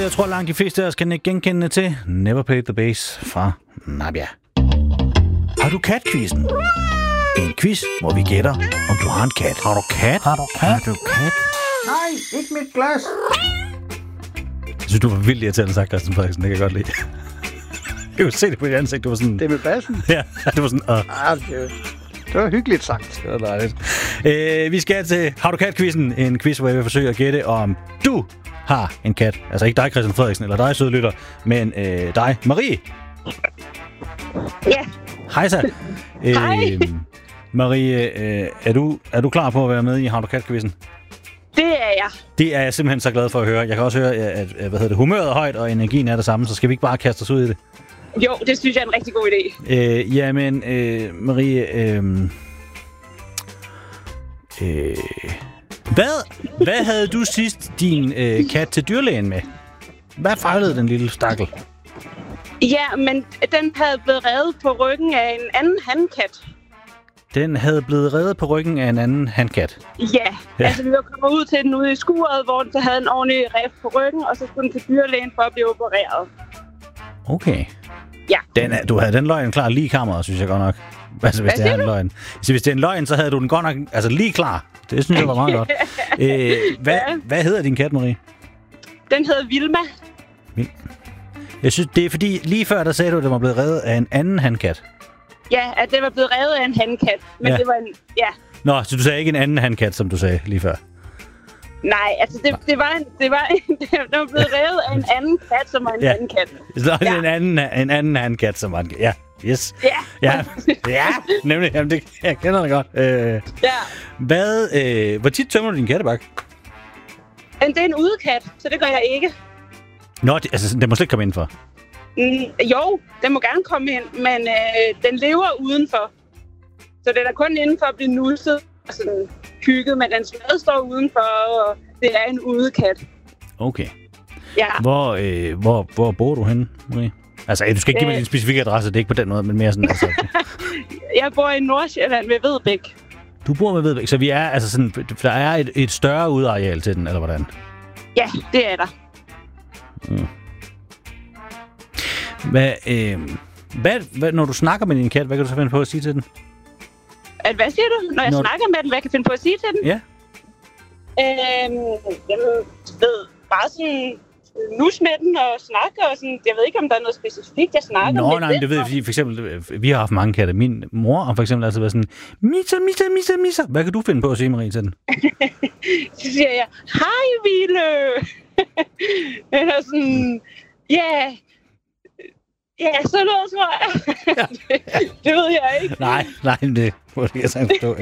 jeg tror langt de fleste af os kan ikke genkende til Never Played the Bass fra Nadia. Har du kat-quizzen? En quiz, hvor vi gætter, om du har en kat. Har du kat? Har du kat? Har du kat? Nej, ikke mit glas. Jeg synes, du var vildt irriterende sagt, Christian Frederiksen. Det kan jeg godt lide. Jeg kunne se det på dit ansigt. Du var sådan... Det med bassen? Ja, det var sådan... Det var hyggeligt sagt. Det var dejligt. Vi skal til Har du kat-quizzen? En quiz, hvor jeg vil forsøge at gætte, om du har en kat. Altså ikke dig, Christian Frederiksen, eller dig, søde lytter, men dig, Marie. Ja. Hej så. Hej. Marie, er du klar på at være med i Har du kat-quizzen? Det er jeg. Det er jeg simpelthen så glad for at høre. Jeg kan også høre, at humøret er højt, og energien er det samme, så skal vi ikke bare kaste os ud i det? Jo, det synes jeg er en rigtig god idé. Jamen, Marie, hvad havde du sidst din kat til dyrlægen med? Hvad fejlede den lille stakkel? Ja, men den havde blevet revet på ryggen af en anden handkat. Den havde blevet reddet på ryggen af en anden handkat? Ja, altså vi var kommet ud til den ude i skuret, hvor den havde en ordentlig rev på ryggen, og så skulle den til dyrlægen for at blive opereret. Okay. Ja. Du havde den løgn klar lige i kammeret, synes jeg godt nok. Altså, hvis det er en løgn. Så hvis det er en løgn, så havde du den godt nok lige klar. Det synes jeg var meget godt. Hvad hedder din kat, Marie? Den hedder Vilma. Jeg synes, det er fordi, lige før der sagde du, at den var blevet reddet af en anden handkat. Ja, at den var blevet revet af en handkat. Men det var en... Ja. Nå, så du sagde ikke en anden handkat, som du sagde lige før? Nej, altså den var blevet revet af en anden kat, som var en handkat. Så en anden handkat, som var en... Ja, yes. Ja, nemlig. Jamen, jeg kender det godt. Hvor tit tømmer du din kattebakke? Det er en udekat, så det gør jeg ikke. Nå, den må slet ikke komme indenfor. Jo, den må gerne komme ind, men den lever udenfor. Så den er kun indenfor at blive nusset og sådan hygget, men den stadig står udenfor, og det er en udekat. Okay. Ja. Hvor bor du henne, Marie? Altså, du skal ikke give mig din specifikke adresse, det er ikke på den måde, men mere sådan... Altså. Jeg bor i Nordsjælland ved Vedbæk. Du bor ved Vedbæk, så vi er altså sådan... Der er et større udareal til den, eller hvordan? Ja, det er der. Hvad, når du snakker med din kat, hvad kan du så finde på at sige til den? Hvad siger du? Når jeg snakker med den, hvad kan jeg finde på at sige til den? Ja. Bare sådan nus med den og snakke og sådan. Jeg ved ikke, om der er noget specifikt, jeg snakker med. Nej, det ved jeg, fordi for eksempel, vi har haft mange katte. Min mor har for eksempel altid været sådan, Misa. Hvad kan du finde på at sige, Marie, til den? Så siger jeg, hej, Ville. Eller sådan, ja, så noget, tror jeg. Det ved jeg ikke. Nej, det må jeg sagtens forstå.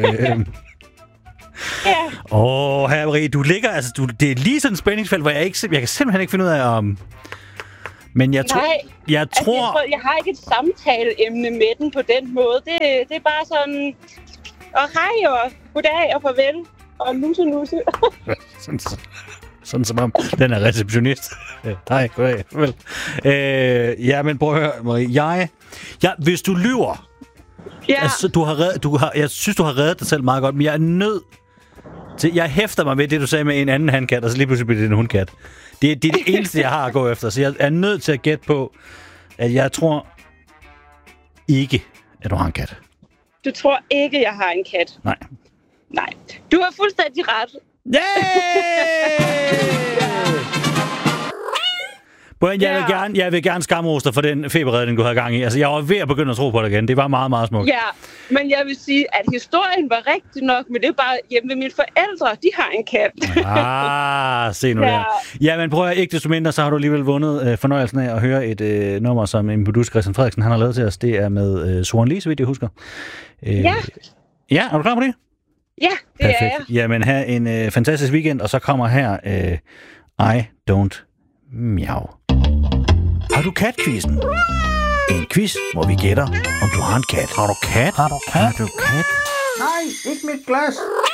Herre Marie, du ligger, altså, det er lige sådan et spændingsfelt, hvor jeg kan simpelthen ikke finde ud af om... Men jeg tror... Jeg har ikke et samtaleemne med den på den måde. Det er bare sådan... Og hej, og goddag, og farvel, og nusse. Sådan som om den er receptionist. Hej, goddag, farvel. Men prøv at høre, Marie. Hvis du lyver... Ja. Altså, jeg synes, du har reddet dig selv meget godt, men jeg er nødt til... Jeg hæfter mig ved det, du sagde med en anden handkat, og så lige pludselig bliver det en hundkat. Det er det eneste, jeg har at gå efter, så jeg er nødt til at gætte på, at jeg tror ikke, at du har en kat. Du tror ikke, jeg har en kat? Nej. Du har fuldstændig ret. Jeg vil gerne skamrose dig for den feberredning, du havde gang i. Altså, jeg var ved at begynde at tro på det igen. Det var meget, meget smukt. Ja, men jeg vil sige, at historien var rigtig nok, men det er bare hjemme ved mine forældre. De har en kat. Se nu der. Jamen, prøv at ikke desto mindre, så har du alligevel vundet fornøjelsen af at høre et nummer, som en producer, Christian Frederiksen, han har lavet til os. Det er med Soren Lee, så vidt jeg husker. Ja, er du klar på det? Ja, det perfekt. Er jeg. Jamen, have en fantastisk weekend, og så kommer her I Don't Meow. Har du kat-quizzen? En quiz, hvor vi gætter, om du har en kat. Har du kat? Nej, ikke mit glas.